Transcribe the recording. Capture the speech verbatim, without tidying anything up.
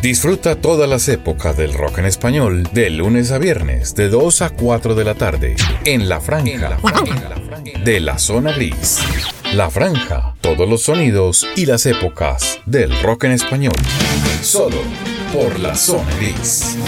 Disfruta todas las épocas del rock en español de lunes a viernes de dos a cuatro de la tarde en La Franja de la Zona Gris. La Franja, todos los sonidos y las épocas del rock en español. Solo por La Zona Gris.